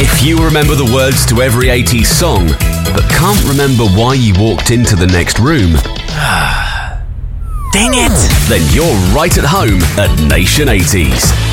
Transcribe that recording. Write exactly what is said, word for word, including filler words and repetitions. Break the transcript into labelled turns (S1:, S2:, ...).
S1: If you remember the words to every eighties song, but can't remember why you walked into the next room,
S2: Dang it!
S1: then you're right at home at Nation eighties.